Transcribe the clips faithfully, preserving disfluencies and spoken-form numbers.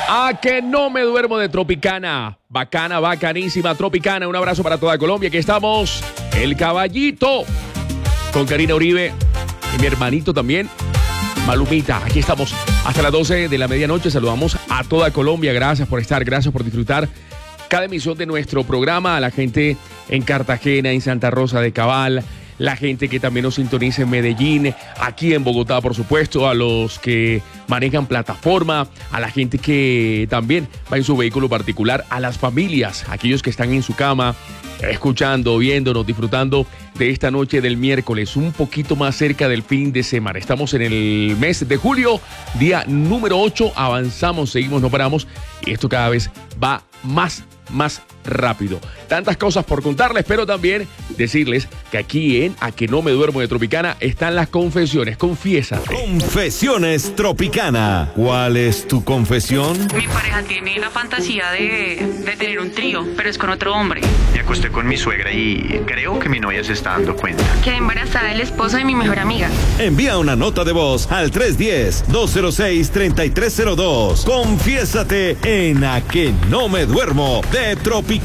A que no me duermo de Tropicana. Bacana, bacanísima, Tropicana. Un abrazo para toda Colombia. Aquí estamos, el caballito, con Karina Uribe y mi hermanito también, Malumita. Aquí estamos hasta las doce de la medianoche. Saludamos a toda Colombia. Gracias por estar, gracias por disfrutar cada emisión de nuestro programa. A la gente en Cartagena, en Santa Rosa de Cabal, la gente que también nos sintoniza en Medellín, aquí en Bogotá, por supuesto, a los que manejan plataforma, a la gente que también va en su vehículo particular, a las familias, aquellos que están en su cama, escuchando, viéndonos, disfrutando de esta noche del miércoles, un poquito más cerca del fin de semana. Estamos en el mes de julio, día número ocho, avanzamos, seguimos, no paramos, y esto cada vez va más, más rápido. Tantas cosas por contarles, pero también decirles que aquí en A que no me duermo de Tropicana están las confesiones. Confiésate. Confesiones Tropicana. ¿Cuál es tu confesión? Mi pareja tiene la fantasía de, de tener un trío, pero es con otro hombre. Me acosté con mi suegra y creo que mi novia se está dando cuenta. Quedé embarazada del esposo de mi mejor amiga. Envía una nota de voz al tres uno cero, dos cero seis, tres tres cero dos. Confiésate en A que no me duermo de Tropicana.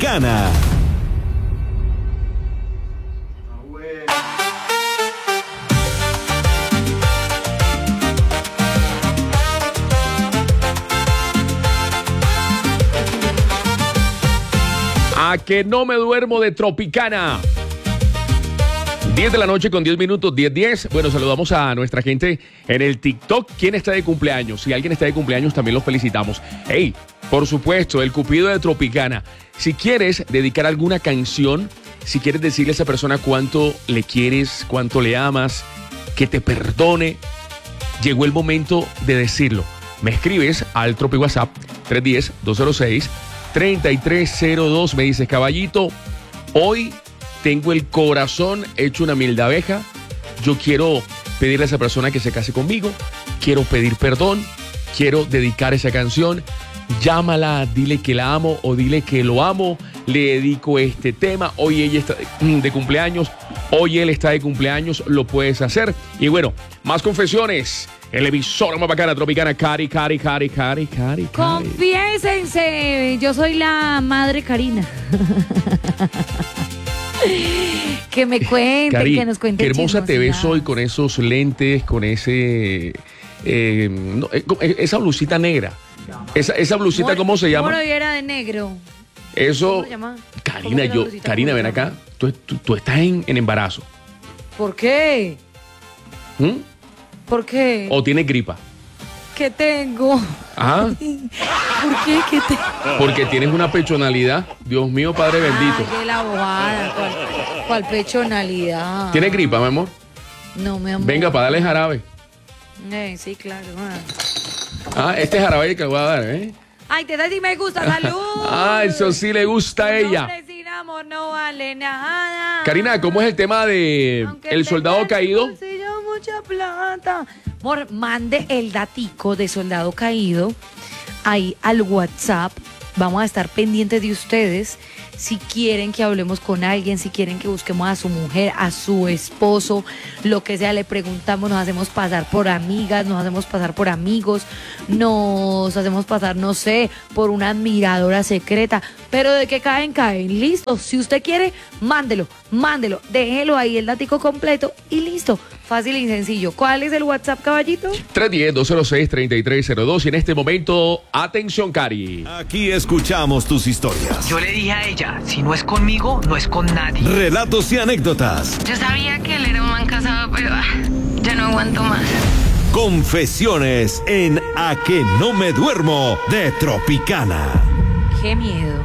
A que no me duermo de Tropicana. diez de la noche con diez minutos, diez diez. Bueno, saludamos a nuestra gente en el TikTok. ¿Quién está de cumpleaños? Si alguien está de cumpleaños, también los felicitamos. Hey, por supuesto, el Cupido de Tropicana. Si quieres dedicar alguna canción, si quieres decirle a esa persona cuánto le quieres, cuánto le amas, que te perdone, llegó el momento de decirlo. Me escribes al Tropi WhatsApp tres uno cero, dos cero seis, tres tres cero dos. Me dices, caballito, hoy tengo el corazón hecho una miel de abeja. Yo quiero pedirle a esa persona que se case conmigo. Quiero pedir perdón. Quiero dedicar esa canción. Llámala, dile que la amo o dile que lo amo. Le dedico este tema. Hoy ella está de cumpleaños. Hoy él está de cumpleaños. Lo puedes hacer. Y bueno, más confesiones. El emisor más bacana, Tropicana. Cari, Cari, Cari, Cari, Cari. Confiésense. Yo soy la madre Karina. Que me cuenten, Cari, que nos cuenten. Qué hermosa te ves hoy con esos lentes, con ese eh, no, eh, esa blusita negra. Esa, esa blusita, Mor, ¿cómo se llama? Moro y era de negro. Eso. ¿Cómo se llama? Karina, yo, blusita? Karina, ven acá. Tú, tú, tú estás en, en embarazo. ¿Por qué? ¿Mm? ¿Por qué? ¿O tienes gripa? ¿Qué tengo? Ajá. ¿Por qué? ¿Qué tengo? Porque tienes una pechonalidad. Dios mío, Padre bendito. Ay, de la bobada. ¿Cuál, cuál pechonalidad? ¿Tienes gripa, mi amor? No, mi amor. Venga, para darle jarabe. Eh, sí, claro. Ah, Ah, este jarabe que le voy a dar, ¿eh? Ay, te da y me gusta. ¡Salud! Ah, eso sí le gusta a ella. Un hombre sin amor no vale nada. Karina, ¿cómo es el tema de Aunque el soldado tenga en caído? el bolsillo mucha plata. Amor, mande el datico de soldado caído ahí al WhatsApp. Vamos a estar pendientes de ustedes. Si quieren que hablemos con alguien, si quieren que busquemos a su mujer, a su esposo, lo que sea, le preguntamos, nos hacemos pasar por amigas, nos hacemos pasar por amigos, nos hacemos pasar, no sé, por una admiradora secreta, pero de que caen, caen, listo. Si usted quiere, mándelo, mándelo, déjelo ahí el datico completo y listo. Fácil y sencillo. ¿Cuál es el WhatsApp, caballito? tres uno cero, dos cero seis, tres tres cero dos. Y en este momento, atención, Cari. Aquí escuchamos tus historias. Yo le dije a ella, si no es conmigo, no es con nadie. Relatos y anécdotas. Yo sabía que él era un man casado, pero ah, ya no aguanto más. Confesiones en A que no me duermo de Tropicana. ¡Qué miedo!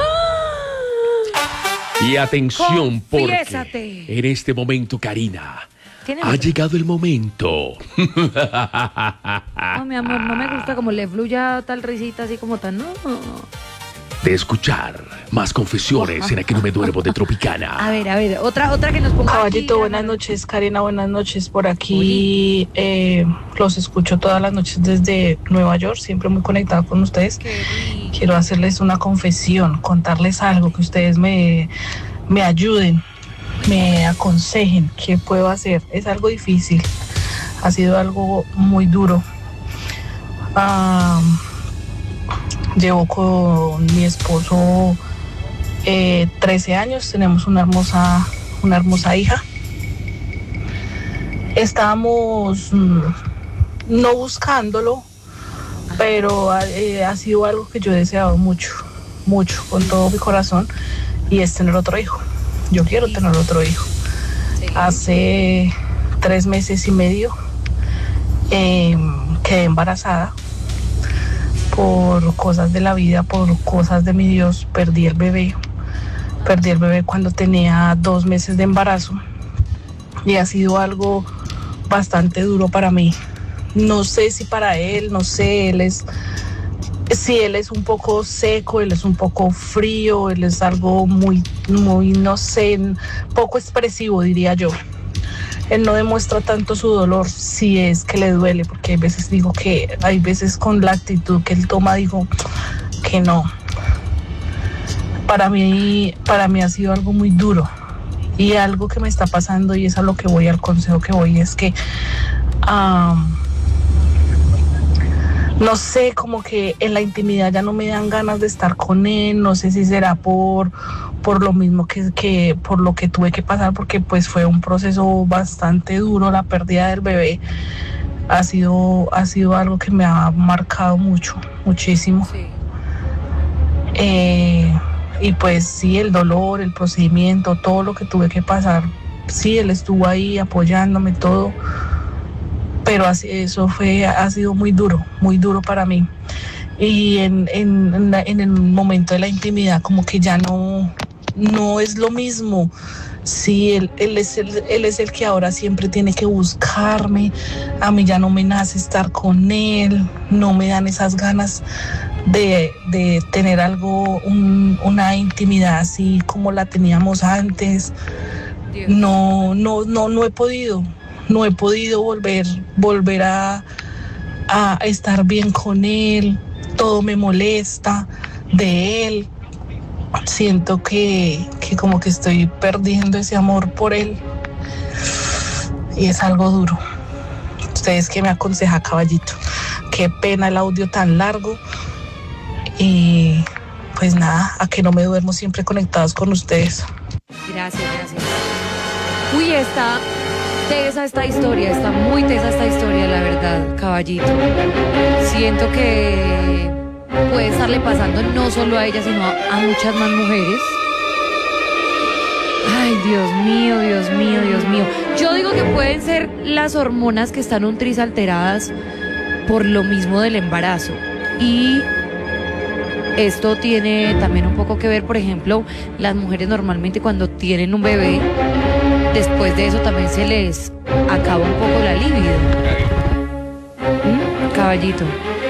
Y atención, Confiésate. porque en este momento, Karina, ¿Tiene ha otra? llegado el momento. No, mi amor, no me gusta como le fluya tal risita así como tan, no. De escuchar más confesiones en A que no me duermo de Tropicana. A ver, a ver, otra, otra que nos ponga Caballito, aquí, buenas Ana. noches. Karina, buenas noches. Por aquí eh, los escucho todas las noches desde Nueva York, siempre muy conectado con ustedes. Qué rico. Quiero hacerles una confesión, contarles algo, que ustedes me, me ayuden, me aconsejen qué puedo hacer. Es algo difícil, ha sido algo muy duro. Ah, Llevo con mi esposo eh, trece años, tenemos una hermosa, una hermosa hija. Estábamos mm, no buscándolo, pero eh, ha sido algo que yo he deseado mucho, mucho, con todo mi corazón, y es tener otro hijo. Yo quiero tener otro hijo. Hace tres meses y medio eh, quedé embarazada. Por cosas de la vida, por cosas de mi Dios, perdí el bebé. Perdí el bebé cuando tenía dos meses de embarazo. Y ha sido algo bastante duro para mí. No sé si para él, no sé, él es... Si él es un poco seco, él es un poco frío, él es algo muy, muy, no sé, poco expresivo, diría yo. Él no demuestra tanto su dolor si es que le duele, porque hay veces digo que, hay veces con la actitud que él toma, digo que no. Para mí, para mí ha sido algo muy duro y algo que me está pasando, y es a lo que voy, al consejo que voy, es que um, no sé, como que en la intimidad ya no me dan ganas de estar con él. No sé si será por, por lo mismo que, que por lo que tuve que pasar, porque pues fue un proceso bastante duro. La pérdida del bebé ha sido, ha sido algo que me ha marcado mucho, muchísimo. Sí. Eh, y pues sí, el dolor, el procedimiento, todo lo que tuve que pasar, sí, él estuvo ahí apoyándome, todo. Pero así, eso fue, ha sido muy duro, muy duro para mí. Y en, en, en, la, en el momento de la intimidad, como que ya no, no es lo mismo. Sí, él, él, es el, él es el que ahora siempre tiene que buscarme. A mí ya no me nace estar con él, no me dan esas ganas de, de tener algo, un, una intimidad así como la teníamos antes. No, no, no, no he podido. No he podido volver, volver a, a estar bien con él. Todo me molesta de él. Siento que, que como que estoy perdiendo ese amor por él. Y es algo duro. ¿Ustedes qué me aconsejan, caballito? Qué pena el audio tan largo. Y pues nada, a que no me duermo, siempre conectados con ustedes. Gracias, gracias. Uy, está... tesa esta historia, está muy tesa esta historia, la verdad, caballito. Siento que puede estarle pasando no solo a ella, sino a, a muchas más mujeres. Ay, Dios mío, Dios mío, Dios mío. Yo digo que pueden ser las hormonas que están un tris alteradas por lo mismo del embarazo. Y esto tiene también un poco que ver, por ejemplo, las mujeres normalmente cuando tienen un bebé, después de eso también se les acaba un poco la libido. ¿Mm? Caballito.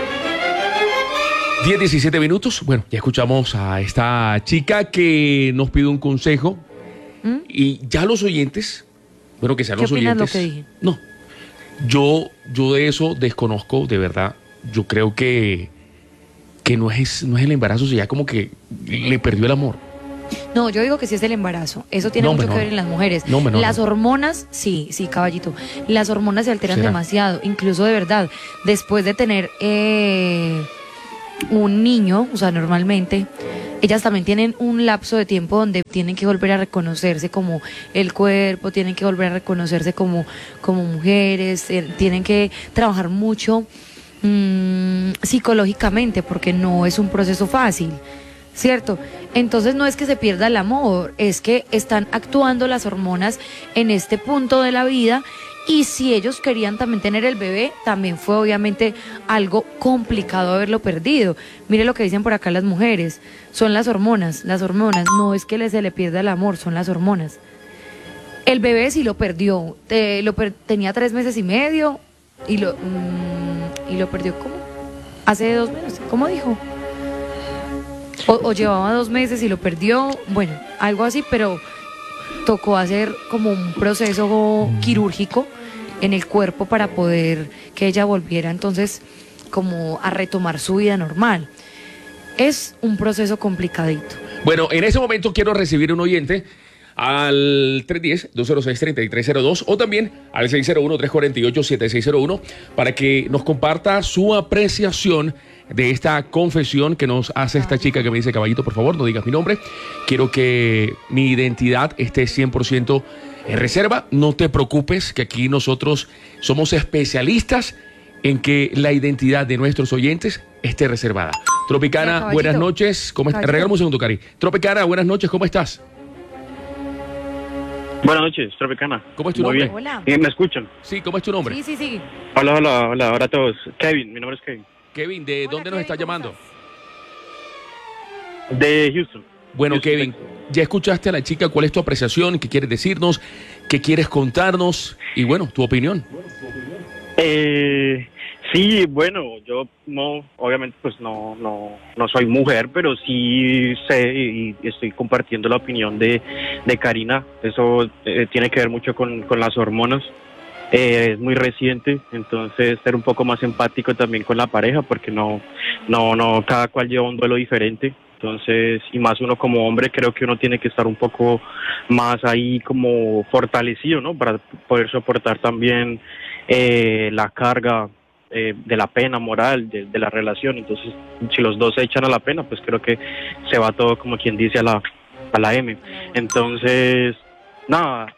diez, diecisiete minutos. Bueno, ya escuchamos a esta chica que nos pide un consejo. ¿Mm? Y ya los oyentes, bueno, que sean los oyentes. ¿Qué opinas lo que dije? No, yo, yo de eso desconozco, de verdad. Yo creo que, que no es, no es el embarazo, sino ya como que le perdió el amor. No, yo digo que sí es el embarazo. Eso tiene no, mucho no. que ver en las mujeres. No, no, las no. hormonas, sí, sí, caballito. Las hormonas se alteran ¿Será? demasiado. Incluso de verdad, después de tener eh, un niño, o sea, normalmente, ellas también tienen un lapso de tiempo donde tienen que volver a reconocerse como el cuerpo, tienen que volver a reconocerse como, como mujeres, eh, tienen que trabajar mucho mmm, psicológicamente, porque no es un proceso fácil. ¿Cierto? Entonces no es que se pierda el amor, es que están actuando las hormonas en este punto de la vida, y si ellos querían también tener el bebé, también fue obviamente algo complicado haberlo perdido. Mire lo que dicen por acá las mujeres, son las hormonas, las hormonas, no es que se le pierda el amor, son las hormonas. El bebé sí lo perdió, eh, lo per- tenía tres meses y medio y lo, mmm, y lo perdió ¿cómo? Hace dos meses, ¿cómo dijo? O, o llevaba dos meses y lo perdió, bueno, algo así, pero tocó hacer como un proceso quirúrgico en el cuerpo para poder que ella volviera entonces como a retomar su vida normal. Es un proceso complicadito. Bueno, en ese momento quiero recibir un oyente al tres uno cero, dos cero seis, tres tres cero dos o también al seis cero uno, tres cuatro ocho, siete seis cero uno para que nos comparta su apreciación de esta confesión que nos hace esta chica que me dice: caballito, por favor, no digas mi nombre, quiero que mi identidad esté cien por ciento en reserva. No te preocupes, que aquí nosotros somos especialistas en que la identidad de nuestros oyentes esté reservada. Tropicana, sí, buenas noches. ¿Cómo estás? Regálame un segundo, Cari. Tropicana, buenas noches, ¿cómo estás? Buenas noches, Tropicana. ¿Cómo es tu Muy nombre? bien. Hola. ¿Me escuchan? Sí, ¿cómo es tu nombre? Sí, sí, sí. Hola, hola, hola, hola a todos. Kevin, mi nombre es Kevin. Kevin, ¿de Hola, dónde nos Kevin, estás ¿cómo llamando? estás? De Houston. Bueno, Houston, Kevin, Texas. ya escuchaste a la chica. ¿Cuál es tu apreciación? ¿Qué quieres decirnos? ¿Qué quieres contarnos? Y bueno, tu opinión. Eh, sí, bueno, yo no, obviamente pues no, no, no soy mujer, pero sí sé y estoy compartiendo la opinión de, de Karina. Eso eh, tiene que ver mucho con, con las hormonas. Eh, es muy reciente, entonces ser un poco más empático también con la pareja, porque no, no, no, cada cual lleva un duelo diferente. Entonces, y más uno como hombre, creo que uno tiene que estar un poco más ahí como fortalecido, ¿no? Para poder soportar también eh, la carga eh, de la pena moral de, de la relación. Entonces, si los dos se echan a la pena, pues creo que se va todo, como quien dice, a la, a la M. Entonces, nada.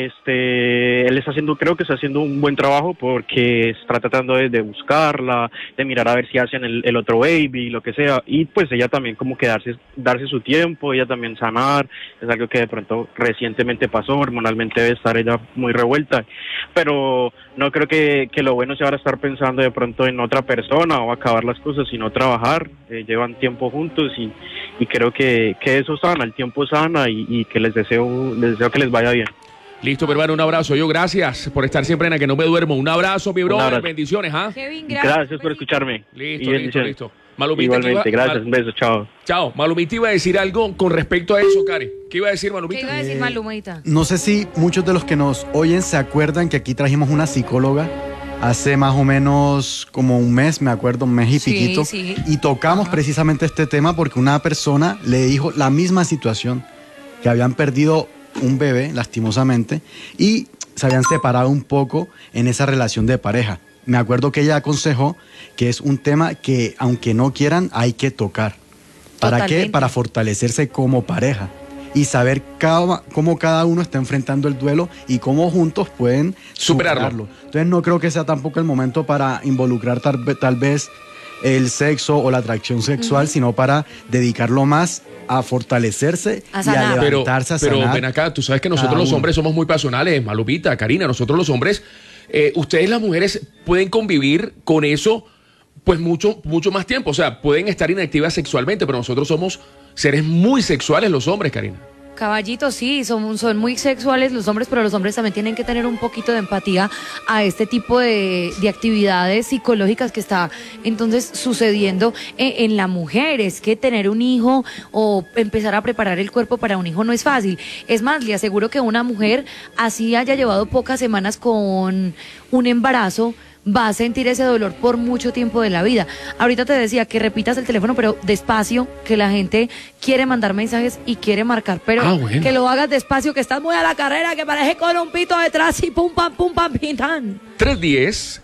Este, él está haciendo, creo que está haciendo un buen trabajo, porque está tratando de, de buscarla, de mirar a ver si hacen el, el otro baby, lo que sea, y pues ella también como que darse, darse su tiempo, ella también sanar. Es algo que de pronto recientemente pasó, hormonalmente debe estar ella muy revuelta, pero no creo que, que lo bueno sea ahora estar pensando de pronto en otra persona o acabar las cosas, sino trabajar. Eh, llevan tiempo juntos y, y creo que, que eso sana, el tiempo sana, y, y que les deseo, les deseo que les vaya bien. Listo, mi hermano, un abrazo. Yo, gracias por estar siempre en A Que No Me Duermo. Un abrazo, mi brother. abrazo. Bendiciones, ¿ah? Kevin, gracias. Gracias por escucharme. Listo, Y listo, bendiciones. listo. Malumita, Igualmente, iba- gracias, Mal- un beso, chao. Chao. Malumita iba a decir algo con respecto a eso, Cari. ¿Qué iba a decir, ¿Qué Malumita? iba a decir Malumita? No sé si muchos de los que nos oyen se acuerdan que aquí trajimos una psicóloga hace más o menos como un mes, me acuerdo, un mes y Sí, piquito. sí. Y tocamos precisamente este tema porque una persona le dijo la misma situación, que habían perdido un bebé, lastimosamente, y se habían separado un poco en esa relación de pareja. Me acuerdo que ella aconsejó que es un tema que, aunque no quieran, hay que tocar. ¿Para Totalmente. qué? Para fortalecerse como pareja y saber cada, cómo cada uno está enfrentando el duelo y cómo juntos pueden Superarlo. superarlo. Entonces no creo que sea tampoco el momento para involucrar tal, ve- tal vez el sexo o la atracción sexual, sino para dedicarlo más a fortalecerse A y sanar. a Pero, levantarse, a pero sanar. ven acá, tú sabes que nosotros cada los uno. hombres somos muy pasionales, Malupita, Karina, nosotros los hombres, eh, ustedes las mujeres pueden convivir con eso pues mucho, mucho más tiempo, o sea, pueden estar inactivas sexualmente, pero nosotros somos seres muy sexuales los hombres, Karina. Caballitos, sí, son, son muy sexuales los hombres, pero los hombres también tienen que tener un poquito de empatía a este tipo de, de actividades psicológicas que está entonces sucediendo en, en la mujer. Es que tener un hijo o empezar a preparar el cuerpo para un hijo no es fácil. Es más, le aseguro que una mujer así haya llevado pocas semanas con un embarazo, va a sentir ese dolor por mucho tiempo de la vida. Ahorita te decía que repitas el teléfono, pero despacio, que la gente quiere mandar mensajes y quiere marcar, pero Ah, bueno. que lo hagas despacio, que estás muy a la carrera, que parece con un pito detrás y pum, pam, pum, pam, pintan. tres uno cero,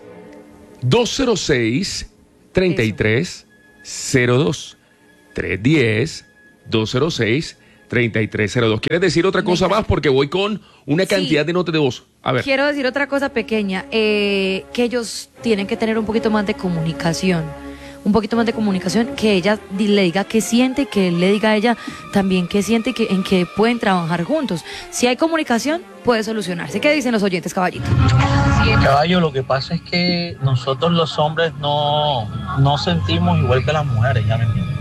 dos cero seis, tres tres cero dos. tres uno cero, dos cero seis, tres tres cero dos. ¿Quieres decir otra cosa más? Porque voy con una cantidad Sí. de notas de voz. A ver. Quiero decir otra cosa pequeña, eh, que ellos tienen que tener un poquito más de comunicación, un poquito más de comunicación, que ella di- le diga qué siente, que él le diga a ella también qué siente, y que, en que pueden trabajar juntos. Si hay comunicación, puede solucionarse. ¿Qué dicen los oyentes, caballito? Caballo, lo que pasa es que nosotros los hombres no, no sentimos igual que las mujeres, ya me entiendes.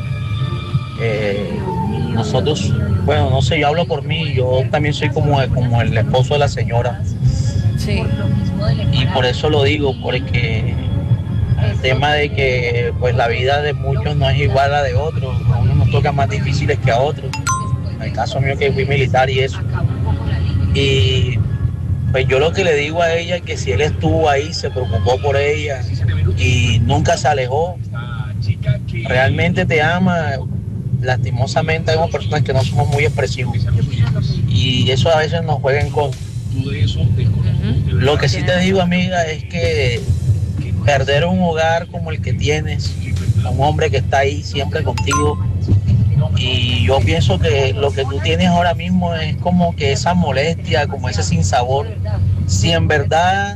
Eh, nosotros, bueno, no sé, yo hablo por mí, yo también soy como, como el esposo de la señora. Sí. Y por eso lo digo, porque el tema de que pues la vida de muchos no es igual a la de otros, a unos nos toca más difíciles que a otros. En el caso mío que fui militar y eso. Y pues yo lo que le digo a ella es que si él estuvo ahí, se preocupó por ella y nunca se alejó, realmente te ama. Lastimosamente hay personas que no somos muy expresivos y eso a veces nos juega en contra. Lo que sí te digo, amiga, es que perder un hogar como el que tienes, un hombre que está ahí siempre contigo, y yo pienso que lo que tú tienes ahora mismo es como que esa molestia, como ese sinsabor. Si en verdad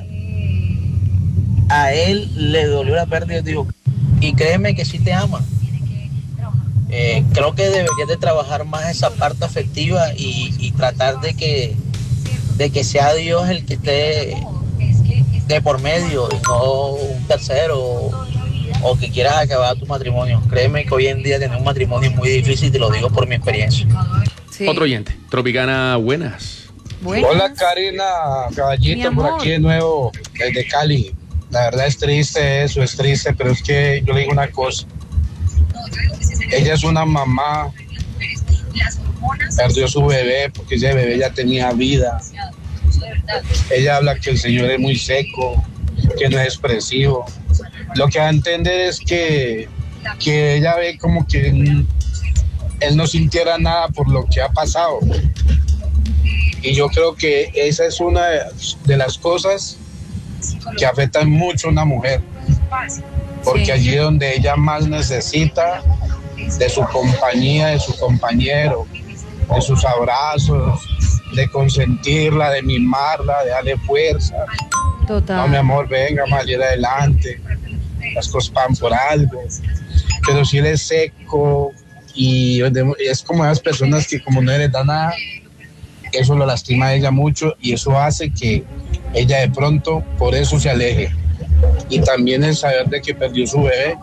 a él le dolió la pérdida, digo, y créeme que sí te ama. Eh, creo que deberías de trabajar más esa parte afectiva y, y tratar de que, de que sea Dios el que esté de por medio y no un tercero o, o que quieras acabar tu matrimonio. Créeme que hoy en día tener un matrimonio es muy difícil, te lo digo por mi experiencia. Sí. Otro oyente, Tropicana, buenas. Buenas. Hola Karina, caballito, Mi por amor. aquí de nuevo, desde Cali. La verdad es triste eso, es triste, pero es que yo le digo una cosa. Ella es una mamá, perdió su bebé porque ese bebé ya tenía vida. Ella habla que el Señor es muy seco, que no es expresivo. Lo que va a entender es que, que ella ve como que él, él no sintiera nada por lo que ha pasado. Y yo creo que esa es una de las cosas que afectan mucho a una mujer. Porque Sí. allí es donde ella más necesita de su compañía, de su compañero, de sus abrazos, de consentirla, de mimarla, de darle fuerza. Total. No, mi amor, venga, más ir adelante. Las cosas van por algo. Pero si él es seco y es como esas personas que como no les da nada, eso lo lastima a ella mucho y eso hace que ella de pronto por eso se aleje. Y también el saber de que perdió su bebé,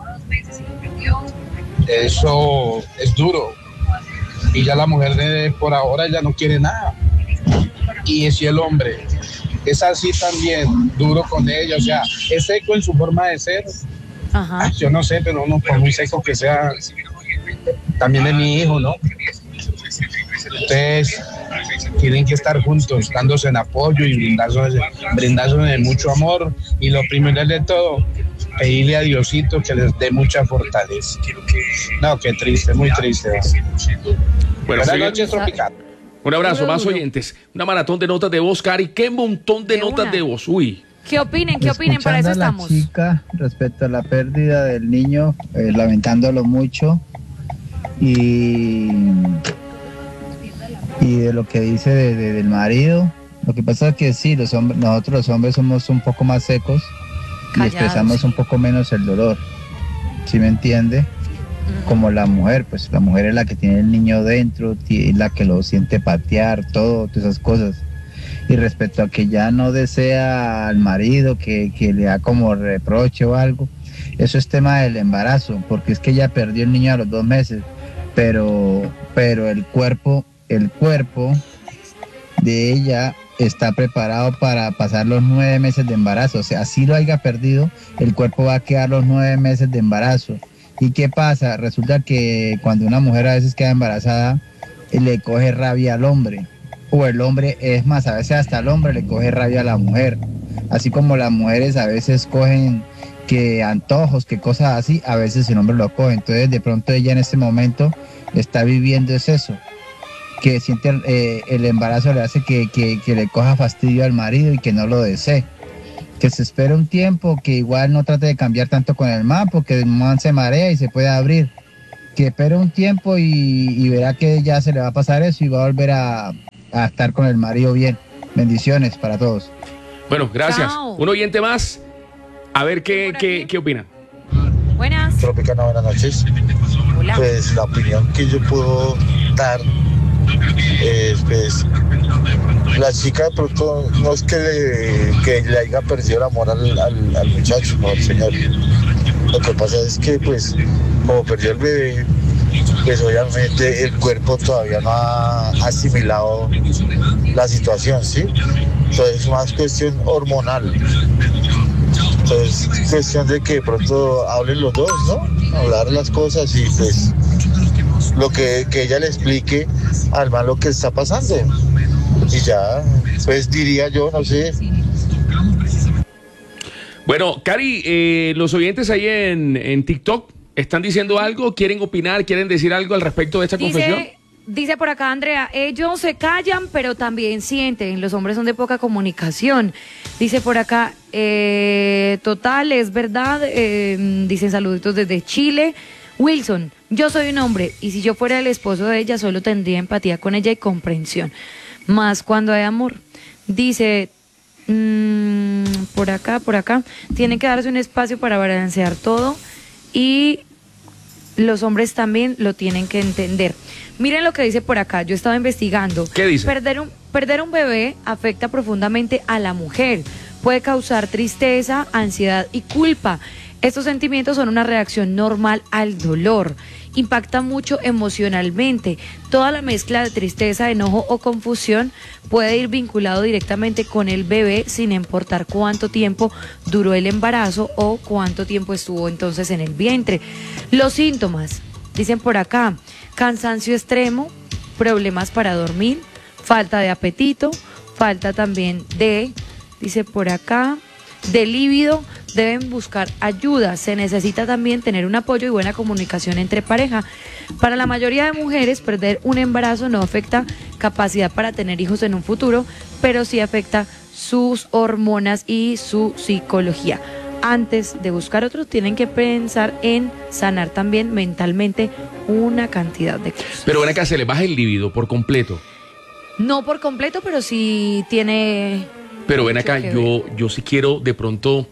eso es duro. Y ya la mujer de, por ahora ya no quiere nada. Y si el hombre es así también, duro con ella, o sea, es seco en su forma de ser. Ajá. Yo no sé, pero uno por muy seco que sea, también es mi hijo, ¿no? Ustedes tienen que estar juntos, dándose en apoyo y brindándose, brindándose mucho amor. Y lo primero de todo, pedirle a Diosito que les dé mucha fortaleza. No, qué triste, muy triste. Bueno, Buenas sigue- noches, Tropical. Un abrazo, Duro, más duro. oyentes. Una maratón de notas de voz, Cari. Qué montón de, De notas una. de voz. Uy. ¿Qué opinen? ¿Qué opinen? Para eso Escuchando a la estamos. chica respecto a la pérdida del niño, eh, lamentándolo mucho y, y de lo que dice de- de- del marido. Lo que pasa es que sí, los hombres, nosotros los hombres somos un poco más secos y Callados. expresamos un poco menos el dolor. ¿Sí me entiende? Como la mujer, pues la mujer es la que tiene el niño dentro, ti- es la que lo siente patear, todo, todas esas cosas. Y respecto a que ya no desea al marido, que, que le da como reproche o algo, eso es tema del embarazo, porque es que ella perdió el niño a los dos meses, pero, pero el cuerpo, el cuerpo de ella está preparado para pasar los nueve meses de embarazo. O sea, así lo haya perdido, el cuerpo va a quedar los nueve meses de embarazo. ¿Y qué pasa? Resulta que cuando una mujer a veces queda embarazada, eh, le coge rabia al hombre. O el hombre, es más, a veces hasta el hombre le coge rabia a la mujer. Así como las mujeres a veces cogen que antojos, que cosas así, a veces el hombre lo coge. Entonces de pronto ella en este momento está viviendo es eso. Que siente eh, el embarazo le hace que, que, que le coja fastidio al marido y que no lo desee. Que se espere un tiempo, que igual no trate de cambiar tanto con el man, porque el man se marea y se puede abrir. Que espere un tiempo y, y verá que ya se le va a pasar eso y va a volver a, a estar con el marido bien. Bendiciones para todos. Bueno, gracias. Chao. Un oyente más. A ver qué, Por qué, aquí. qué opina. Buenas. Tropicana, buenas noches. Hola. Pues la opinión que yo puedo dar es, pues, la chica de pronto no es que le, que le haya perdido el amor al, al, al muchacho, no, señor. Lo que pasa es que, pues, como perdió el bebé, pues obviamente el cuerpo todavía no ha asimilado la situación, ¿sí? Entonces es más cuestión hormonal. Entonces es cuestión de que de pronto hablen los dos, ¿no? Hablar las cosas y pues lo que, que ella le explique al man lo que está pasando. Y ya, pues diría yo, no sé. Bueno, Cari, eh, los oyentes ahí en, en TikTok están diciendo algo, quieren opinar, quieren decir algo al respecto de esta confesión. Dice dice por acá Andrea, ellos se callan pero también sienten, los hombres son de poca comunicación. Dice por acá, eh, total, es verdad, eh, dicen saluditos desde Chile. Wilson, yo soy un hombre y si yo fuera el esposo de ella solo tendría empatía con ella y comprensión, más cuando hay amor. Dice, mmm, por acá, por acá, tiene que darse un espacio para balancear todo y los hombres también lo tienen que entender. Miren lo que dice por acá, yo estaba investigando. ¿Qué dice? Perder un, perder un bebé afecta profundamente a la mujer, puede causar tristeza, ansiedad y culpa. Estos sentimientos son una reacción normal al dolor, impacta mucho emocionalmente. Toda la mezcla de tristeza, enojo o confusión puede ir vinculado directamente con el bebé sin importar cuánto tiempo duró el embarazo o cuánto tiempo estuvo entonces en el vientre. Los síntomas, dicen por acá, cansancio extremo, problemas para dormir, falta de apetito, falta también de, dice por acá, de líbido. Deben buscar ayuda, se necesita también tener un apoyo y buena comunicación entre pareja. Para la mayoría de mujeres, perder un embarazo no afecta capacidad para tener hijos en un futuro, pero sí afecta sus hormonas y su psicología. Antes de buscar otros, tienen que pensar en sanar también mentalmente una cantidad de cosas. Pero ven acá, se le baja el líbido por completo. No por completo, pero sí tiene... Pero ven acá, yo, yo sí quiero de pronto...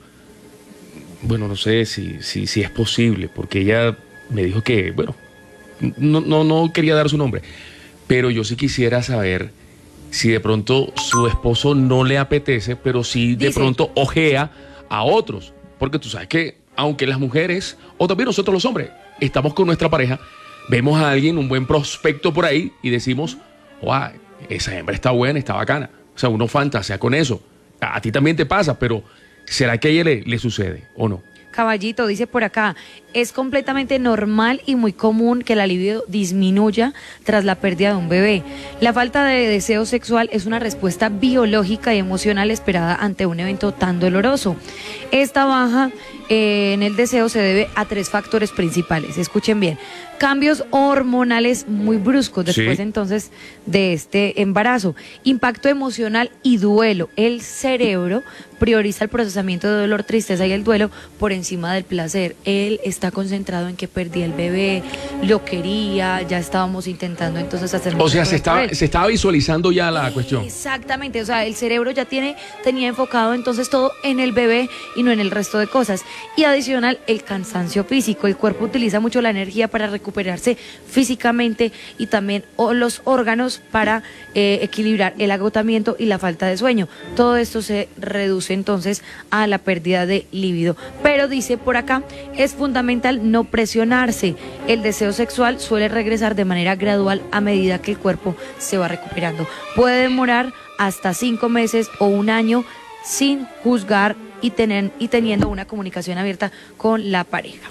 Bueno, no sé si, si, si es posible, porque ella me dijo que, bueno, no, no, no quería dar su nombre, pero yo sí quisiera saber si de pronto su esposo no le apetece, pero sí de Dice. pronto ojea a otros, porque tú sabes que aunque las mujeres, o también nosotros los hombres, estamos con nuestra pareja, vemos a alguien, un buen prospecto por ahí y decimos, wow, esa hembra está buena, está bacana, o sea, uno fantasea con eso, a, a ti también te pasa, pero... ¿Será que a ella le, le sucede o no? Caballito dice por acá, es completamente normal y muy común que la libido disminuya tras la pérdida de un bebé. La falta de deseo sexual es una respuesta biológica y emocional esperada ante un evento tan doloroso. Esta baja eh, en el deseo se debe a tres factores principales. Escuchen bien. Cambios hormonales muy bruscos después Sí. entonces de este embarazo. Impacto emocional y duelo. El cerebro prioriza el procesamiento de dolor, tristeza y el duelo por encima del placer. Él está concentrado en que perdí el bebé, lo quería, ya estábamos intentando entonces hacer... O sea, mucho se por estaba, él. se estaba visualizando ya la cuestión. Exactamente, o sea, el cerebro ya tiene, tenía enfocado entonces todo en el bebé y no en el resto de cosas. Y adicional, el cansancio físico. El cuerpo utiliza mucho la energía para recuperarse físicamente y también o los órganos para eh, equilibrar el agotamiento y la falta de sueño. Todo esto se reduce entonces a la pérdida de líbido. Pero dice por acá, es fundamental no presionarse. El deseo sexual suele regresar de manera gradual a medida que el cuerpo se va recuperando. Puede demorar hasta cinco meses o un año sin juzgar y, tener, y teniendo una comunicación abierta con la pareja.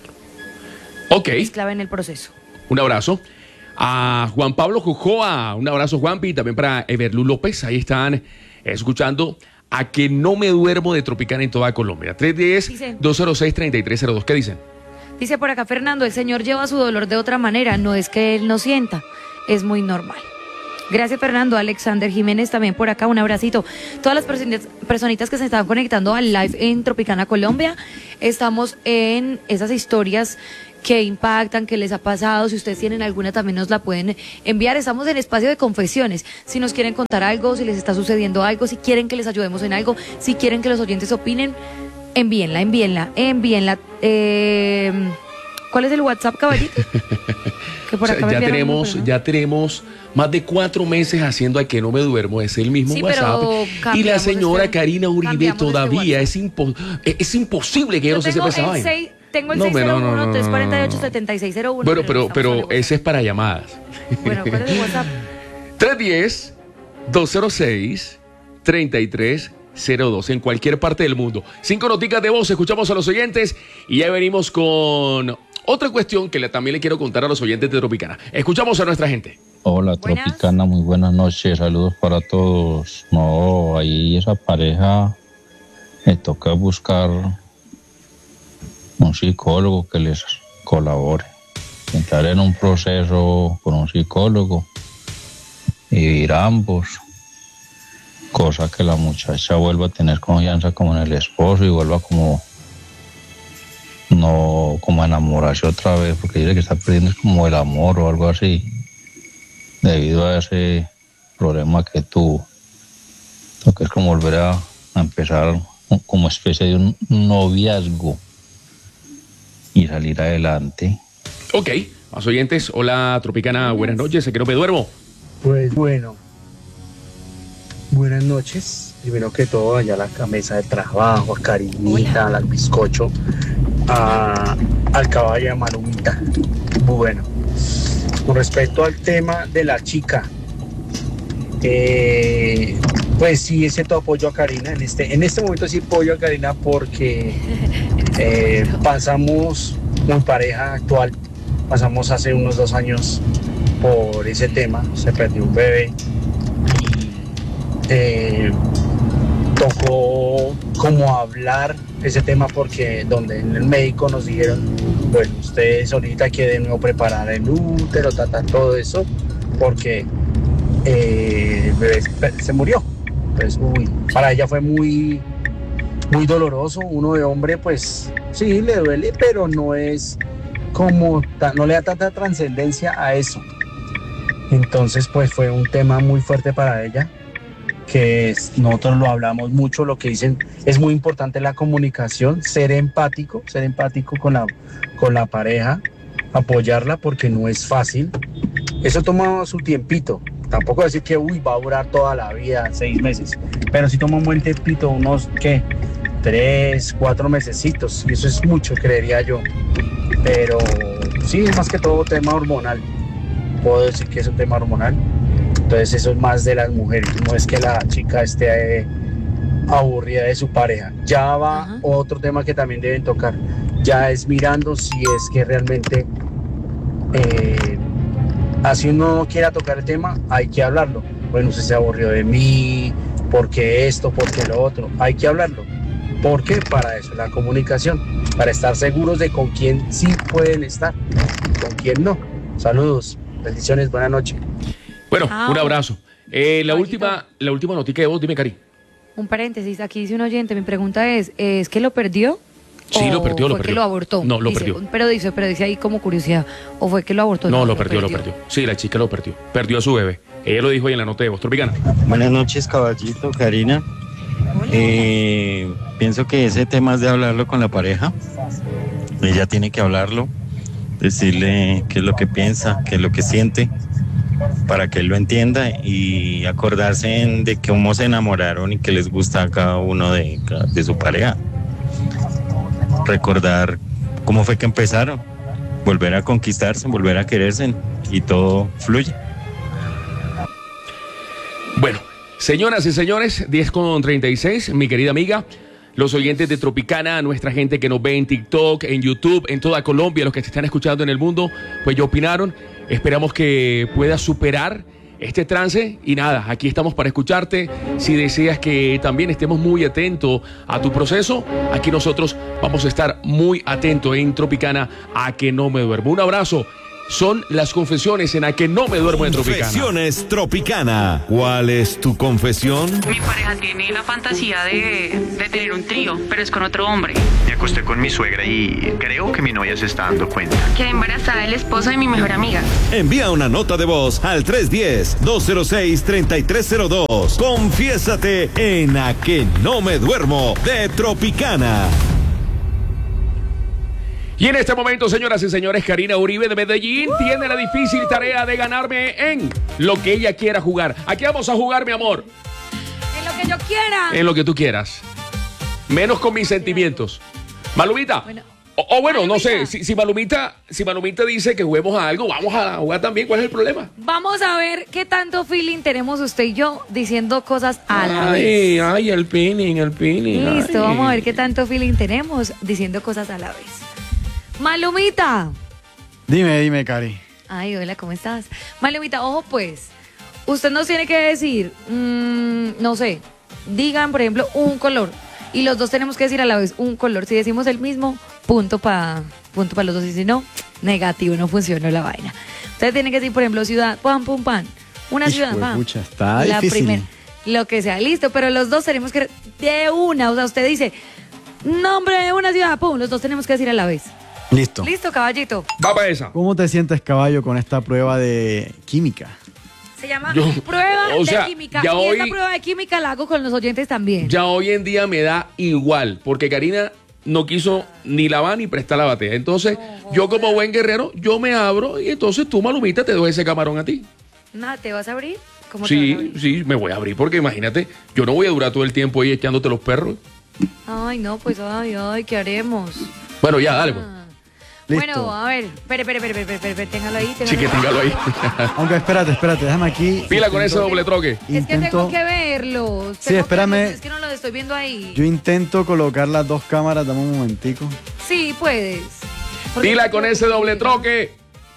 Ok. Es clave en el proceso. Un abrazo. A Juan Pablo Jujoa, un abrazo Juanpi, y también para Everlu López, ahí están escuchando A Que No Me Duermo de Tropicana en toda Colombia. tres uno cero, dos cero seis, tres tres cero dos. ¿Qué dicen? Dice por acá Fernando, el señor lleva su dolor de otra manera, no es que él no sienta, es muy normal. Gracias Fernando. Alexander Jiménez también por acá, un abracito. Todas las personitas, personitas que se están conectando al live en Tropicana Colombia, estamos en esas historias que impactan, que les ha pasado. Si ustedes tienen alguna también nos la pueden enviar. Estamos en espacio de confesiones. Si nos quieren contar algo, si les está sucediendo algo, si quieren que les ayudemos en algo, si quieren que los oyentes opinen, envíenla, envíenla, envíenla. Eh, ¿Cuál es el WhatsApp, caballito? Que por O sea, acá me ya enviaron tenemos, uno, ¿no? ya tenemos más de cuatro meses haciendo A Que No Me Duermo, es el mismo Sí, pero WhatsApp. Y la cambiamos señora este- Karina Uribe cambiamos este todavía es, impo- es es imposible que ella Yo no se tengo sepa esa el vaina. seis, tengo el No, hombre, no, no, no, seis cero uno, tres cuatro ocho, no, no. siete seis cero uno. Bueno, pero, pero ese es para llamadas. Bueno, ¿cuál es el WhatsApp? tres uno cero, dos cero seis, tres tres cero dos en cualquier parte del mundo. Cinco noticas de voz, escuchamos a los oyentes y ya venimos con otra cuestión que le, también le quiero contar a los oyentes de Tropicana. Escuchamos a nuestra gente. Hola Tropicana, muy buenas noches, saludos para todos. No, ahí esa pareja me toca buscar un psicólogo que les colabore. Entrar en un proceso con un psicólogo y vivir ambos, cosa que la muchacha vuelva a tener confianza como en el esposo y vuelva como no como a enamorarse otra vez, porque dice que está perdiendo como el amor o algo así debido a ese problema que tuvo. Lo que es como volver a, a empezar como especie de un noviazgo y salir adelante. Ok, más oyentes. Hola, Tropicana, buenas noches, sé que no me duermo. Pues bueno, buenas noches. Primero que todo, allá a la mesa de trabajo, a Karinita, al bizcocho, a, al caballo de Malumita. Bueno, con respecto al tema de la chica, eh, pues sí, ese todo apoyo a Karina. En este, en este momento sí apoyo a Karina porque eh, pasamos con pareja actual, pasamos hace unos dos años por ese tema, se perdió un bebé y eh, tocó como hablar ese tema porque donde en el médico nos dijeron, bueno, ustedes ahorita hay que de nuevo preparar el útero, tata, todo eso, porque eh, el bebé se murió. Pues uy, para ella fue muy, muy doloroso. Uno de hombre, pues sí, le duele, pero no es como, no le da tanta trascendencia a eso. Entonces, pues fue un tema muy fuerte para ella, que es, nosotros lo hablamos mucho, lo que dicen, es muy importante la comunicación, ser empático, ser empático con la, con la pareja, apoyarla porque no es fácil. Eso toma su tiempito. Tampoco decir que uy, va a durar toda la vida, seis meses, pero sí toma un buen tiempito, unos, ¿qué? Tres, cuatro mesecitos, y eso es mucho, creería yo. Pero sí, es más que todo tema hormonal. Puedo decir que es un tema hormonal. Entonces eso es más de las mujeres, no es que la chica esté eh, aburrida de su pareja. Ya va Ajá. otro tema que también deben tocar. Ya es mirando si es que realmente... Eh, así uno no quiera tocar el tema, hay que hablarlo. Bueno, usted se aburrió de mí, porque esto, porque lo otro. Hay que hablarlo. ¿Por qué? Para eso, la comunicación. Para estar seguros de con quién sí pueden estar y con quién no. Saludos, bendiciones, buenas noches. Bueno, ah, un abrazo. Eh, la, última, la última notica de voz, dime, Cari. Un paréntesis, aquí dice un oyente, mi pregunta es, ¿es que lo perdió? Sí, lo perdió, lo fue perdió. que lo abortó? No, lo dice, perdió. Pero dice, pero dice ahí como curiosidad, ¿o fue que lo abortó? No, no lo, lo perdió, perdió, lo perdió. Sí, la chica lo perdió. Perdió a su bebé. Ella lo dijo ahí en la nota de voz. Tropicana. Buenas noches, caballito, Karina. Eh, pienso que ese tema es de hablarlo con la pareja. Ella tiene que hablarlo, decirle qué es lo que piensa, qué es lo que siente, para que él lo entienda y acordarse en de cómo se enamoraron y qué les gusta a cada uno de, de su pareja. Recordar cómo fue que empezaron, volver a conquistarse, volver a quererse y todo fluye. Bueno, señoras y señores, diez con treinta y seis, mi querida amiga, los oyentes de Tropicana, nuestra gente que nos ve en TikTok, en YouTube, en toda Colombia, los que te están escuchando en el mundo, pues ya opinaron. Esperamos que puedas superar este trance y nada, aquí estamos para escucharte. Si deseas que también estemos muy atentos a tu proceso, aquí nosotros vamos a estar muy atentos en Tropicana a que no me duermo. Un abrazo. Son las confesiones en A que no me duermo en Tropicana. Confesiones Tropicana. ¿Cuál es tu confesión? Mi pareja tiene la fantasía de, de tener un trío, pero es con otro hombre. Me acosté con mi suegra y creo que mi novia se está dando cuenta. Quedé embarazada del esposo de mi mejor amiga. Envía una nota de voz al tres uno cero, dos cero seis, tres tres cero dos. Confiésate en A que no me duermo de Tropicana. Y en este momento, señoras y señores, Karina Uribe de Medellín uh, tiene la difícil tarea de ganarme en lo que ella quiera jugar. Aquí vamos a jugar, mi amor. En lo que yo quiera. En lo que tú quieras. Menos con mis sentimientos. Malumita. Bueno. O, o bueno, Malumita. no sé, si, si, Malumita, si Malumita dice que juguemos a algo, vamos a jugar también. ¿Cuál es el problema? Vamos a ver qué tanto feeling tenemos usted y yo diciendo cosas a la ay, vez. Ay, el pinning, el pinning. Listo, ay. vamos a ver qué tanto feeling tenemos diciendo cosas a la vez. Malumita. Dime, dime, Cari. Ay, hola, ¿cómo estás? Malumita, ojo pues, usted nos tiene que decir, mmm, no sé, digan, por ejemplo, un color. Y los dos tenemos que decir a la vez un color. Si decimos el mismo, punto para punto pa los dos. Y si no, negativo, no funcionó la vaina. Ustedes tienen que decir, por ejemplo, ciudad, pam, pum, pan. Una Hijo ciudad, de pa. pucha, está La difícil. primera. Lo que sea, listo, pero los dos tenemos que de una, o sea, usted dice nombre de una ciudad, pum, los dos tenemos que decir a la vez. Listo. Listo, caballito. Va para esa. ¿Cómo te sientes, caballo, con esta prueba de química? Se llama Yo- prueba o sea, de química. ya Y esta hoy- prueba de química la hago con los oyentes también. Ya hoy en día me da igual, porque Karina no quiso ni lavar ni prestar la batea. Entonces, yo como buen guerrero, yo me abro y entonces tú, Malumita, te doy ese camarón a ti. Nada, ¿te vas a abrir? ¿Cómo te vas a Sí, abrir? sí, me voy a abrir porque imagínate, yo no voy a durar todo el tiempo ahí echándote los perros. Ay, no, pues, ay, ay, ¿qué haremos? Bueno, ya, dale pues. Listo. Bueno, a ver, espere, espere, espere, espere, espere, téngalo ahí. téngalo Sí, que ahí. téngalo ahí. Aunque espérate, espérate, déjame aquí. Pila con ese Intento- doble troque. Es que Intento- tengo que verlos. Sí, tengo que espérame. verlos, Es que no los estoy viendo ahí. Yo intento colocar las dos cámaras, dame un momentico. Sí, puedes. Porque- Pila con ese doble troque.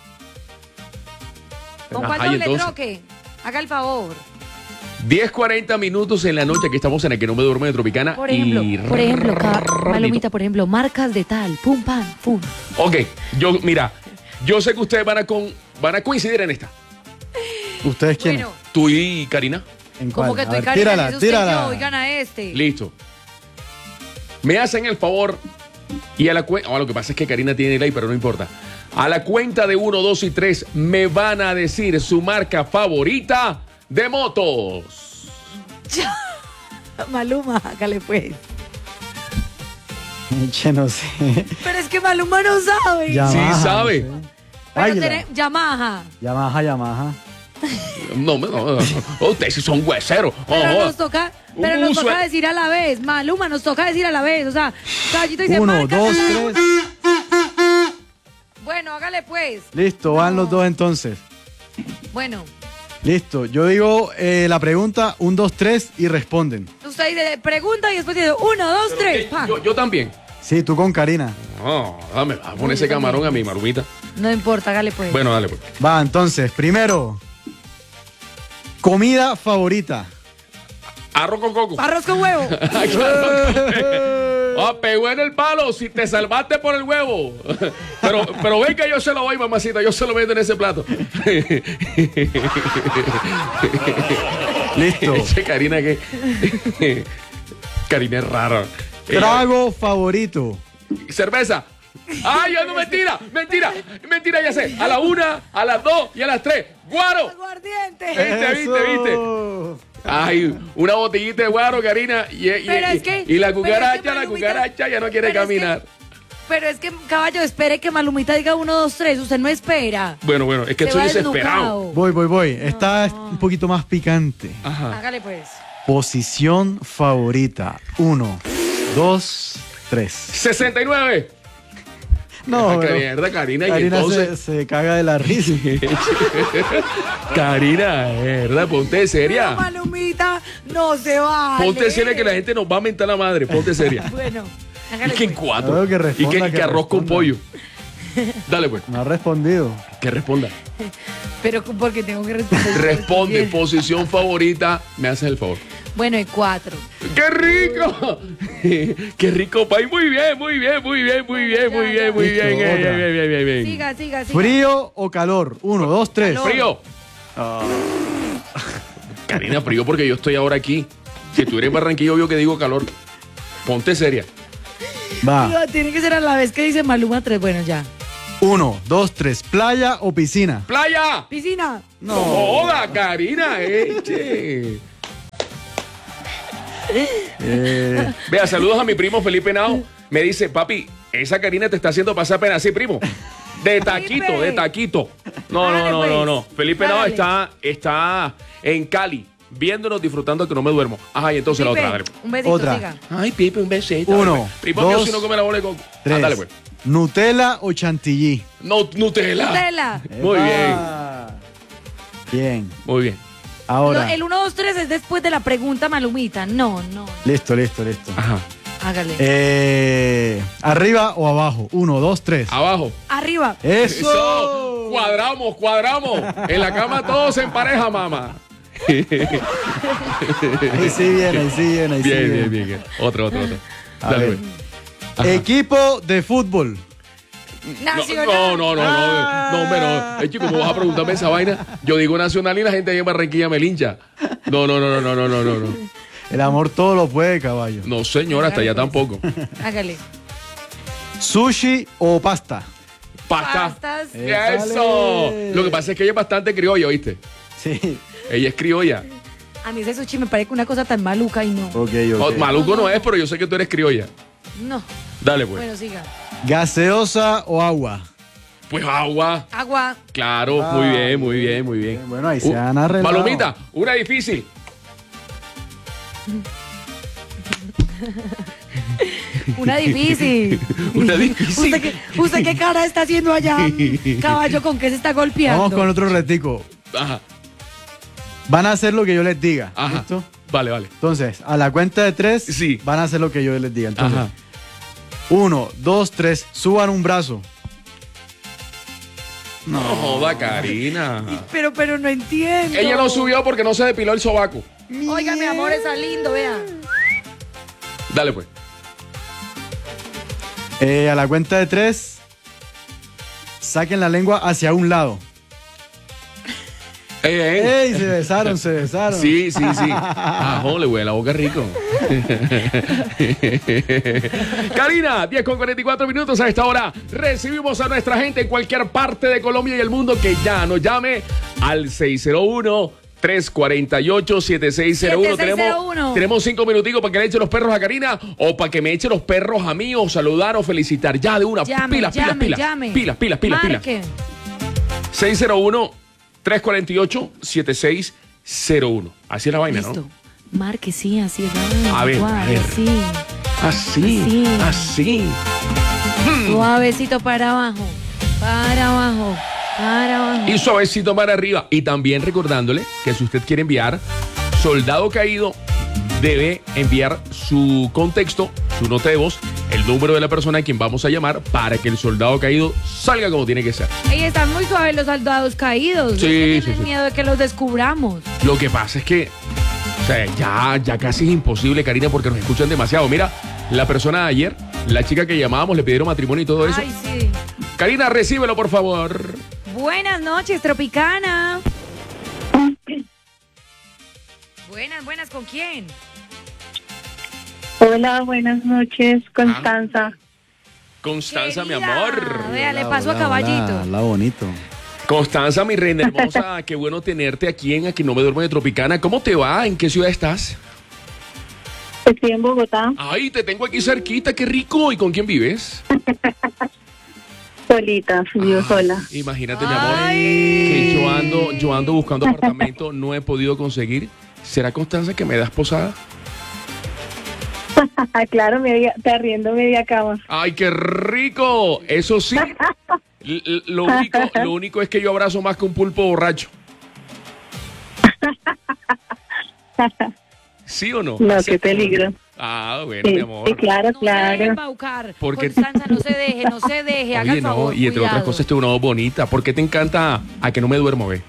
¿Con cuál Ajá, y doble entonces, troque? Haga el favor. diez cuarenta minutos en la noche, aquí estamos en el que no me duerme de Tropicana. Por ejemplo, y por ejemplo, ca- rapidito. Malumita, por ejemplo, marcas de tal, pum, pam, pum. Ok, yo, mira, yo sé que ustedes van a, con, van a coincidir en esta. ¿Ustedes quiénes? Bueno, Tú y Karina. ¿En como cuál? que A tú y ver, Karina, tírala, es usted y yo, tírala. oigan a este. Listo. Me hacen el favor y a la cuenta. Oh, lo que pasa es que Karina tiene ley, pero no importa. A la cuenta de uno, dos y tres me van a decir su marca favorita de motos. Maluma, hágale pues. Che, no sé. Pero es que Maluma no sabe. Yamaha, Sí sabe. no sé. Pero Águila. tiene- Yamaha. Yamaha, Yamaha. No, no, no, no. Ustedes sí son hueseros. Pero Ojo. nos toca, pero Un nos uso- toca decir a la vez. Maluma, nos toca decir a la vez. O sea, Caballito dice Uno, marca. dos, tres. Bueno, hágale pues. Listo, van los dos entonces. Bueno, Listo, yo digo eh, la pregunta, un, dos, tres y responden. usted dice pregunta y después dice uno, dos, tres. pa. Yo, yo también. Sí, tú con Karina. No, dame, a poner ese camarón a mi Malumita. No importa, hágale pues. Bueno, dale pues. Va, entonces, primero, comida favorita. Arroz con coco. Arroz con huevo. Ah, pegó en el palo, si te salvaste por el huevo. Pero, pero ven que yo se lo doy, mamacita, yo se lo meto en ese plato. Listo. Ese Karina que. Karina es rara. Trago favorito. Cerveza. ¡Ay, ya no, mentira! ¡Mentira! ¡Mentira, ya sé! A la una, a las dos y a las tres. ¡Guaro! Aguardiente. ¿Viste, viste, viste? Ay, una botellita de guaro, Karina. Y, y- Pero y- es que- y la pero es que cucaracha, la Malumita- cucaracha ya no quiere pero es que- caminar. Pero es que, caballo, espere que Malumita diga uno, dos, tres. Usted no espera. Bueno, bueno, es que Se estoy va desesperado. desnucado. Voy, voy, voy. Esta es un poquito más picante. Ajá. Hágale pues. Posición favorita. Uno, dos, tres. sesenta y nueve. No, Ah, pero mierda, Karina, y Karina entonces. se, se caga de la risa. Karina, verdad, ponte seria. No, Malumita, no se va. Ponte seria que la gente nos va a mentar la madre. Ponte seria. Bueno, Y hágale que en pues. cuatro. Claro, que y responda, que, y que que arroz con responda. pollo. Dale, pues. No ha respondido. Que responda. Pero porque tengo que responder. Responde, posición favorita. Me haces el favor. Bueno, y cuatro. ¡Qué rico! ¡Qué rico, país! Muy bien, muy bien, muy bien, muy bien, muy bien, muy Listo, bien. Bien, otra. bien, bien, bien, bien. Siga, siga, siga. ¿Frío o calor? Uno, dos, tres. Calor. Frío. Karina, frío porque yo estoy ahora aquí. Si tú eres en Barranquilla, obvio que digo calor. Ponte seria. Va. No, tiene que ser a la vez que dice Maluma tres. Bueno, ya. Uno, dos, tres. ¿Playa o piscina? ¡Playa! Piscina. ¡No joda, Karina! ¡Eche! Eh, Vea, saludos a mi primo Felipe Nao. Me dice, papi, esa Karina te está haciendo pasar pena. Sí, primo. De taquito, de taquito. No, no, Dale, no, pues. no, no. Felipe Nao Dale. está, está en Cali, viéndonos, disfrutando que no me duermo. Ajá, y entonces la Pipe, otra, dale. un besito, Otra. siga. Ay, Pipe, un besito. Uno, dale, pues. Primo mío, dos, si no come la bola de coco. tres. Ah, dale, pues. ¿Nutella o chantilly? No, Nutella. Nutella. Muy bien, Epa. Bien. muy bien. Ahora. No, el uno, dos, tres es después de la pregunta Malumita. No, no. Listo, listo, listo. Ajá. Hágale. Eh, ¿Arriba o abajo? Uno, dos, tres. Abajo. Arriba. ¡Eso! Eso. Cuadramos, cuadramos. En la cama todos en pareja, mamá. Ahí sí viene, ahí sí viene, ahí sí Bien, viene. bien, bien. Otro, otro, otro. A Dale, ver. pues. Ajá. Equipo de fútbol. Nacional. No, no, no, no, no, hombre, no. Es que como vas a preguntarme esa vaina, yo digo nacional y la gente ahí en Barranquilla me lincha. No, no, no, no, no, no, no, no. El amor todo lo puede, caballo. No, señor, hasta allá tampoco. Hágale. ¿Sushi o pasta? Pasta. Pastas. Eso. Lo que pasa es que ella es bastante criolla, ¿viste? Sí. Ella es criolla. A mí ese sushi me parece una cosa tan maluca y no. Ok, No, ok. maluco no es, pero yo sé que tú eres criolla. No. Dale, pues. Bueno, siga. ¿Gaseosa o agua? Pues agua. Agua. Claro, Ah, muy bien, muy bien, muy bien. Bueno, ahí se Uh, han arreglado. Palomita, una difícil. Una difícil. Una difícil. ¿Usted qué, ¿Usted qué cara está haciendo allá? Caballo, ¿con qué se está golpeando? Vamos con otro retico. Ajá. Van a hacer lo que yo les diga. Ajá. ¿Listo? Vale, vale. Entonces, a la cuenta de tres, Sí. van a hacer lo que yo les diga. Entonces, Ajá. uno, dos, tres, suban un brazo. No joda, Karina. Pero, pero no entiendo. Ella no subió porque no se depiló el sobaco. Oiga, mi amor, está lindo, vea. Dale, pues. Eh, a la cuenta de tres, saquen la lengua hacia un lado. Ey, ey. ¡Ey! Se besaron, se besaron. Sí, sí, sí. Ah, jole, güey, la boca rico. Karina, diez con cuarenta y cuatro minutos a esta hora. Recibimos a nuestra gente en cualquier parte de Colombia y el mundo que ya nos llame al seis cero uno, tres cuatro ocho, siete seis cero uno. siete seis cero uno. Tenemos, tenemos cinco minuticos para que le eche los perros a Karina o para que me eche los perros a mí o saludar o felicitar. Ya de una. Llame, pilas, llame, pilas, pilas, llame. pilas, pilas, pilas, pilas. Marque. seis cero uno, tres cuatro ocho, siete seis cero uno. Así es la vaina, Listo. ¿no? Marque, sí, así es. A ver, Suave, a ver. sí. Así, Así. así. Suavecito para abajo. Para abajo. Para abajo. Y suavecito para arriba. Y también recordándole que si usted quiere enviar Soldado Caído, debe enviar su contexto, su nota de voz, el número de la persona a quien vamos a llamar para que el soldado caído salga como tiene que ser. Ahí están muy suaves los soldados caídos. Sí, Es que sí, tienen sí. miedo de que los descubramos. Lo que pasa es que, o sea, ya, ya casi es imposible, Karina, porque nos escuchan demasiado. Mira, la persona de ayer, la chica que llamábamos, le pidieron matrimonio y todo eso. Ay, sí. Karina, recíbelo, por favor. Buenas noches, Tropicana. Buenas, buenas, ¿con quién? Hola, buenas noches, Constanza. Constanza, mi Querida, amor. Vea, le paso a Caballito. Habla bonito. Constanza, mi reina hermosa, qué bueno tenerte aquí en Aquí No Me Duermo de Tropicana. ¿Cómo te va? ¿En qué ciudad estás? Estoy en Bogotá, Ay, te tengo aquí cerquita, qué rico. ¿Y con quién vives? solita, vivo sola. Imagínate, mi amor, que yo ando, yo ando buscando apartamento, no he podido conseguir. ¿Será, Constanza, que me das posada? Claro, media, te arriendo media cama. ¡Ay, qué rico! Eso sí, l- l- lo único, lo único es que yo abrazo más que un pulpo borracho. ¿Sí o no? No, qué peligro. Ah, bueno, Sí, mi amor. sí, claro, No se deje claro. embaucar. Porque- Constanza, no se deje, no se deje. Haga Oye, el no, favor, y entre otras cuidado. cosas, tengo una voz bonita. ¿Por qué te encanta A Que No Me Duermo, ve?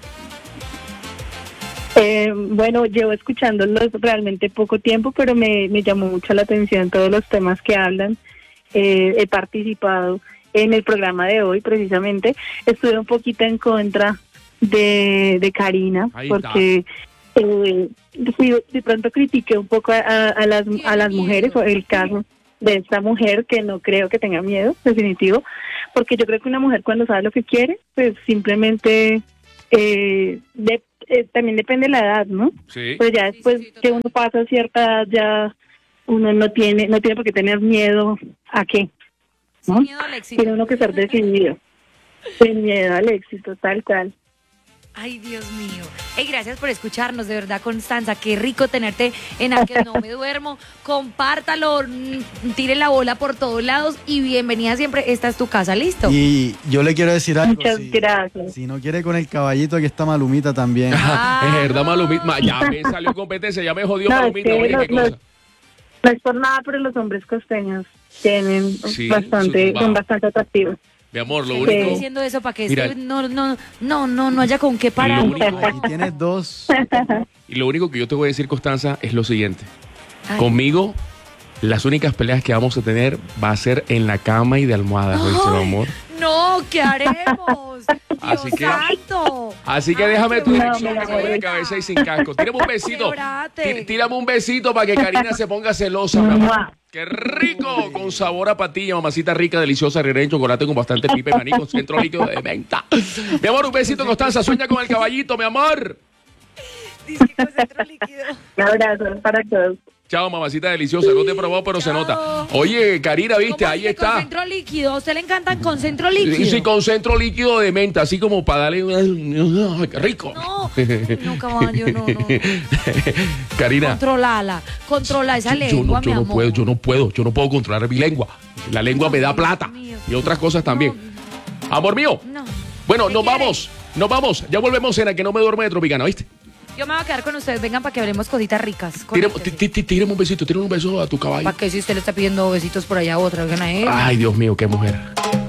Eh, bueno, llevo escuchándolos realmente poco tiempo, pero me, me llamó mucho la atención todos los temas que hablan. Eh, he participado en el programa de hoy, precisamente. Estuve un poquito en contra de, de Karina, Ahí está. porque eh, fui- de pronto critiqué un poco a, a- a las, a las mujeres, o el caso de esta mujer, que no creo que tenga miedo, definitivo, porque yo creo que una mujer cuando sabe lo que quiere, pues simplemente... Eh, de- eh, también depende de la edad, ¿no? Sí. Pues ya después que uno pasa cierta edad, ya uno no tiene no tiene por qué tener miedo a qué, ¿no? miedo al éxito. Tiene uno que ser decidido. Sin miedo al éxito, tal cual. Ay, Dios mío. Hey, gracias por escucharnos, de verdad, Constanza. Qué rico tenerte en A Que No Me Duermo. Compártalo, mm, tire la bola por todos lados y bienvenida siempre. Esta es tu casa, ¿listo? Y yo le quiero decir algo. Muchas si, gracias. si no quiere con el caballito, aquí está Malumita también. Es verdad, Malumita. Ya me salió competencia, ya me jodió No, es Malumita. que Oye, no- qué no- cosa. No es por nada, pero los hombres costeños tienen Sí, bastante, su- son wow. bastante atractivos. Mi amor, lo Estoy único... diciendo eso para que Mira. este no, no, no, no, no haya con qué parar. Lo único- Aquí tienes dos. Y lo único que yo te voy a decir, Constanza, es lo siguiente. Ay. Conmigo, las únicas peleas que vamos a tener va a ser en la cama y de almohadas, ¿oíste, mi amor? No, No, ¿qué haremos? Así que, santo. así que déjame tu No, dirección me que se vaya de cabeza y sin casco. Tírame un besito. Quebrate. Tí- Tírame un besito para que Karina se ponga celosa, mi amor. ¡Qué rico! Con sabor a patilla, mamacita rica, deliciosa, rellena en chocolate con bastante pipe, maní, con centro líquido de menta. Mi amor, un besito, Constanza. Sueña con el caballito, mi amor. Dice que con centro líquido. Un abrazo para todos. Chao, mamacita deliciosa. No te he probado, pero se nota. Oye, Karina, viste, ¿Cómo ahí dice está. Con centro líquido. ¿A usted le encantan con centro Y líquido? sí, con centro líquido de menta, así como para darle un... ¡Ay, qué rico! No, no, caballo, no, no. Karina, Controlala, controla esa yo lengua, no, yo mi no amor. puedo, yo no puedo, yo no puedo controlar mi lengua. La lengua me da plata y otras cosas también. Amor mío. No. Bueno, nos vamos, nos vamos. Ya volvemos en A Que No Me Duerme de Tropicana, ¿viste? Yo me voy a quedar con ustedes. Vengan para que hablemos cositas ricas. Tírame tí- tí- tírame un besito, tírame un beso a tu caballo. ¿Para qué si usted le está pidiendo besitos por allá a otra? Oigan a él. Ay, Dios mío, qué mujer.